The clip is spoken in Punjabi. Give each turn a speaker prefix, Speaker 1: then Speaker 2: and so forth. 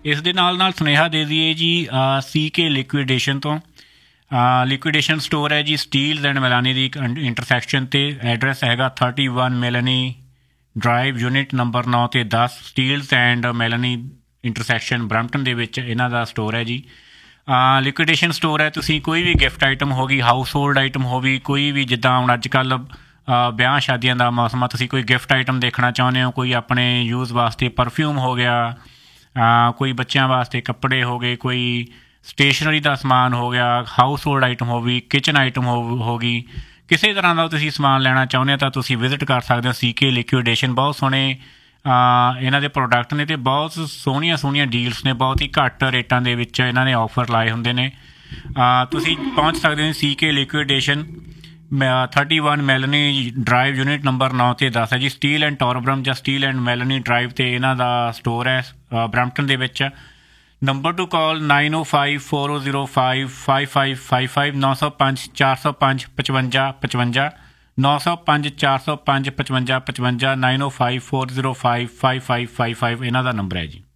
Speaker 1: ਇਸ ਦੇ ਨਾਲ ਸੁਨੇਹਾ ਦੇ ਦਈਏ ਜੀ CK ਲਿਕੁਇਡੇਸ਼ਨ ਤੋਂ। ਲਿਕੁਇਡੇਸ਼ਨ ਸਟੋਰ ਹੈ ਜੀ ਸਟੀਲਜ਼ ਐਂਡ ਮੈਲਾਨੀ ਦੀ ਇੰਟਰਸੈਕਸ਼ਨ 'ਤੇ। ਐਡਰੈਸ ਹੈਗਾ 31 ਮੈਲਾਨੀ ਡਰਾਈਵ, ਯੂਨਿਟ ਨੰਬਰ 9 ਅਤੇ 10, ਸਟੀਲਜ਼ ਐਂਡ ਮੈਲਾਨੀ ਇੰਟਰਸੈਕਸ਼ਨ, ਬਰੈਂਪਟਨ ਦੇ ਵਿੱਚ ਇਹਨਾਂ ਦਾ ਸਟੋਰ ਹੈ ਜੀ। ਲਿਕੁਇਡੇਸ਼ਨ ਸਟੋਰ ਹੈ, ਤੁਸੀਂ ਕੋਈ ਵੀ ਗਿਫਟ ਆਈਟਮ ਹੋ ਗਈ, ਹਾਊਸ ਹੋਲਡ ਆਈਟਮ ਹੋ ਗਈ, ਕੋਈ ਵੀ ਜਿੱਦਾਂ ਹੁਣ ਅੱਜ ਕੱਲ੍ਹ ਵਿਆਹ ਸ਼ਾਦੀਆਂ ਦਾ ਮੌਸਮ ਆ, ਤੁਸੀਂ ਕੋਈ ਗਿਫਟ ਆਈਟਮ ਦੇਖਣਾ ਚਾਹੁੰਦੇ ਹੋ, ਕੋਈ ਆਪਣੇ ਯੂਜ਼ ਵਾਸਤੇ ਪਰਫਿਊਮ ਹੋ ਗਿਆ, ਕੋਈ ਬੱਚਿਆਂ ਵਾਸਤੇ ਕੱਪੜੇ ਹੋ ਗਏ, ਕੋਈ ਸਟੇਸ਼ਨਰੀ ਦਾ ਸਮਾਨ ਹੋ ਗਿਆ, ਹਾਊਸ ਹੋਲਡ ਆਈਟਮ ਹੋ ਗਈ, ਕਿਚਨ ਆਈਟਮ ਹੋ ਗਈ, ਕਿਸੇ ਤਰ੍ਹਾਂ ਦਾ ਤੁਸੀਂ ਸਮਾਨ ਲੈਣਾ ਚਾਹੁੰਦੇ ਹੋ ਤਾਂ ਤੁਸੀਂ ਵਿਜ਼ਿਟ ਕਰ ਸਕਦੇ ਹੋ CK ਲਿਕੁਇਡੇਸ਼ਨ। ਬਹੁਤ ਸੋਹਣੇ ਇਹਨਾਂ ਦੇ ਪ੍ਰੋਡਕਟ ਨੇ ਅਤੇ ਬਹੁਤ ਸੋਹਣੀਆਂ ਡੀਲਸ ਨੇ, ਬਹੁਤ ਹੀ ਘੱਟ ਰੇਟਾਂ ਦੇ ਵਿੱਚ ਇਹਨਾਂ ਨੇ ਆਫਰ ਲਾਏ ਹੁੰਦੇ ਨੇ। ਤੁਸੀਂ ਪਹੁੰਚ ਸਕਦੇ ਹੋ CK ਲਿਕੁਇਡੇਸ਼ਨ 31 ਮੈਲਨੀ ਡਰਾਈਵ, ਯੂਨਿਟ ਨੰਬਰ 9 ਅਤੇ 10 ਹੈ ਜੀ। ਸਟੀਲ ਐਂਡ ਟੋਰਬਰਮ ਜਾਂ ਸਟੀਲ ਐਂਡ ਮੈਲਨੀ ਡਰਾਈਵ 'ਤੇ ਇਹਨਾਂ ਦਾ ਸਟੋਰ ਹੈ ਬਰੈਂਪਟਨ ਦੇ ਵਿੱਚ। ਨੰਬਰ ਟੂ ਕਾਲ 9054055555 905 405 55 55 905 405 55 55 905 405 5555 ਇਹਨਾਂ ਦਾ ਨੰਬਰ ਹੈ ਜੀ।